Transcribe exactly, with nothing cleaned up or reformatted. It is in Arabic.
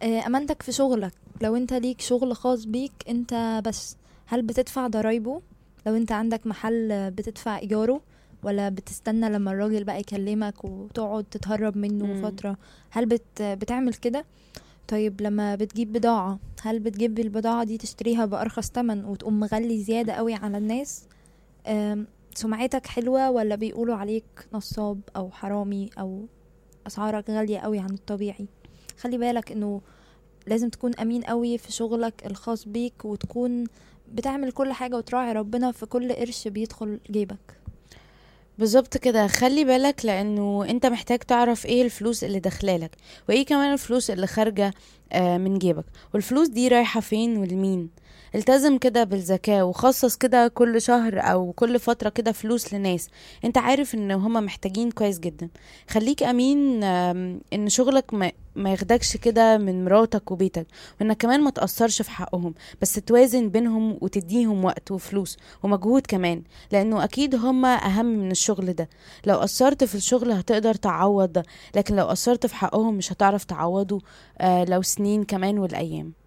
آه، امانتك في شغلك، لو انت ليك شغل خاص بيك انت بس، هل بتدفع ضرايبه؟ لو انت عندك محل آه، بتدفع ايجاره، ولا بتستنى لما الراجل بقى يكلمك وتقعد تتهرب منه مم. فترة؟ هل بت بتعمل كده؟ طيب لما بتجيب بضاعة، هل بتجيب البضاعة دي تشتريها بأرخص تمن وتقوم مغلي زيادة قوي على الناس؟ آم، سمعتك حلوة ولا بيقولوا عليك نصاب أو حرامي أو أسعارك غالية قوي عن الطبيعي؟ خلي بالك انه لازم تكون امين قوي في شغلك الخاص بيك، وتكون بتعمل كل حاجة وتراعي ربنا في كل قرش بيدخل جيبك. بالظبط كده، خلي بالك لانه انت محتاج تعرف ايه الفلوس اللي داخلالك، وايه كمان الفلوس اللي خارجة آه، من جيبك، والفلوس دي رايحة فين ولمين. التزم كده بالذكاء، وخصص كده كل شهر او كل فترة كده فلوس لناس انت عارف ان هما محتاجين كويس جدا. خليك امين، آم، ان شغلك ما ما ياخدكش كده من مراتك وبيتك، وانك كمان ما تأثرش في حقهم، بس توازن بينهم وتديهم وقت وفلوس ومجهود كمان، لانه اكيد هما اهم من الشغل ده. لو قصرت في الشغل هتقدر تعوض ده، لكن لو قصرت في حقهم مش هتعرف تعوضه، آه لو سنين كمان والايام.